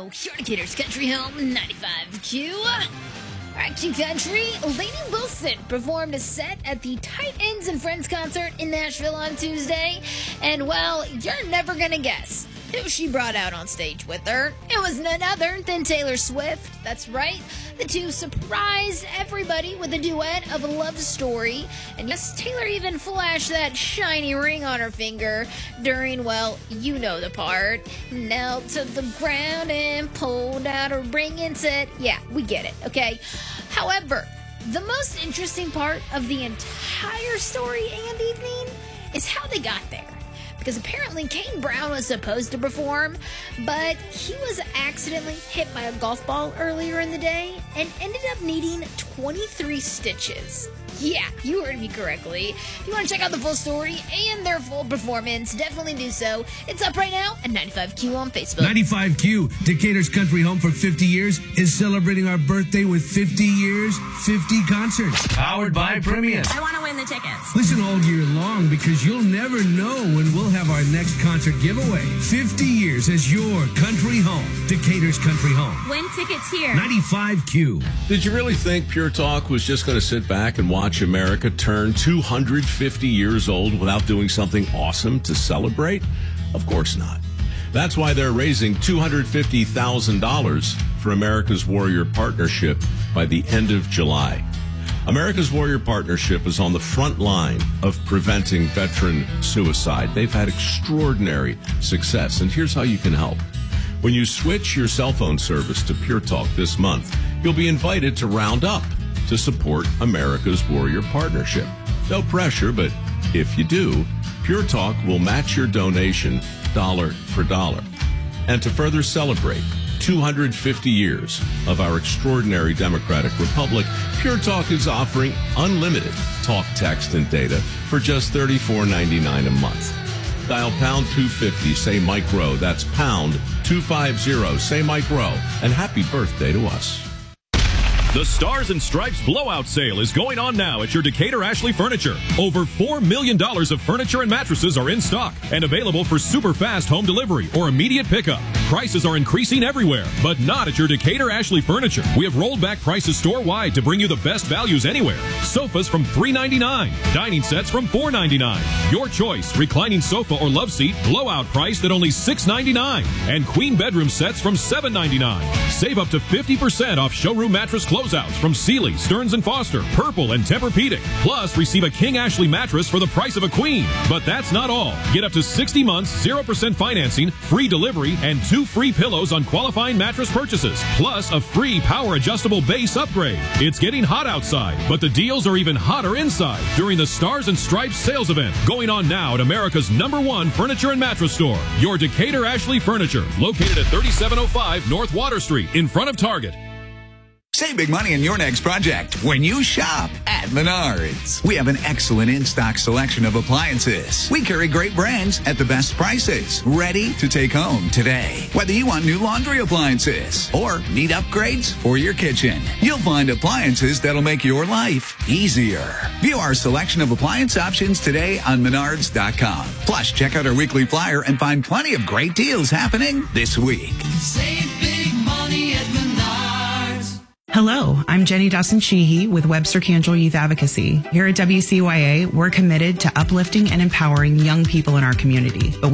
Radio, your Decatur's Country Home, 95Q. Action Country, Lady Wilson performed a set at the Tight Ends and Friends concert in Nashville on Tuesday. And, well, you're never gonna guess who she brought out on stage with her. It was none other than Taylor Swift. That's right. The two surprised everybody with a duet of a love story. And yes, Taylor even flashed that shiny ring on her finger during, well, you know the part. Knelt to the ground and pulled out a ring and said, yeah, we get it, okay? However, the most interesting part of the entire story and evening is how they got there. Because apparently Kane Brown was supposed to perform, but he was accidentally hit by a golf ball earlier in the day and ended up needing 23 stitches. Yeah, you heard me correctly. If you want to check out the full story and their full performance, definitely do so. It's up right now at 95Q on Facebook. 95Q, Decatur's Country Home for 50 years, is celebrating our birthday with 50 years, 50 concerts. Powered by Premium. I want to win the tickets. Listen all year long because you'll never know when we'll have our next concert giveaway. 50 years as your country home. Decatur's Country Home. Win tickets here. 95Q. Did you really think Pure Talk was just going to sit back and watch America turn 250 years old without doing something awesome to celebrate? Of course not. That's why they're raising $250,000 for America's Warrior Partnership by the end of July. America's Warrior Partnership is on the front line of preventing veteran suicide. They've had extraordinary success, and here's how you can help. When you switch your cell phone service to Pure Talk this month, you'll be invited to round up to support America's Warrior Partnership. No pressure, but if you do, Pure Talk will match your donation dollar for dollar. And to further celebrate 250 years of our extraordinary democratic republic, Pure Talk is offering unlimited talk, text, and data for just $34.99 a month. Dial pound 250, say Mike Rowe. That's pound 250, say Mike Rowe. And happy birthday to us. The Stars and Stripes blowout sale is going on now at your Decatur Ashley Furniture. Over $4 million of furniture and mattresses are in stock and available for super fast home delivery or immediate pickup. Prices are increasing everywhere, but not at your Decatur Ashley Furniture. We have rolled back prices store-wide to bring you the best values anywhere. Sofas from $3.99, dining sets from $4.99. Your choice, reclining sofa or love seat, blowout priced at only $6.99, and queen bedroom sets from $7.99. Save up to 50% off showroom mattress closeouts from Sealy, Stearns & Foster, Purple, and Tempur-Pedic. Plus, receive a King Ashley mattress for the price of a queen. But that's not all. Get up to 60 months, 0% financing, free delivery, and 2 free pillows on qualifying mattress purchases. Plus, a free power-adjustable base upgrade. It's getting hot outside, but the deals are even hotter inside during the Stars and Stripes sales event going on now at America's #1 furniture and mattress store. Your Decatur Ashley Furniture, located at 3705 North Water Street, in front of Target. Save big money on your next project when you shop at Menards. We have an excellent in-stock selection of appliances. We carry great brands at the best prices, ready to take home today. Whether you want new laundry appliances or need upgrades for your kitchen, you'll find appliances that'll make your life easier. View our selection of appliance options today on Menards.com. Plus, check out our weekly flyer and find plenty of great deals happening this week. Save big money at Menards. Hello, I'm Jenny Dawson-Sheehy with Webster Cantrell Youth Advocacy. Here at WCYA, we're committed to uplifting and empowering young people in our community. But